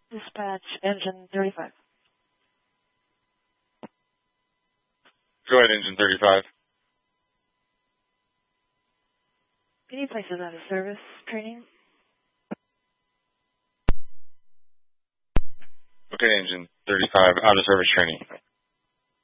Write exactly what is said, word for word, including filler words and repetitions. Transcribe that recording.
Dispatch engine thirty-five. Go ahead, engine thirty-five. Can you place it out of service training? Okay, engine thirty-five, out of service training.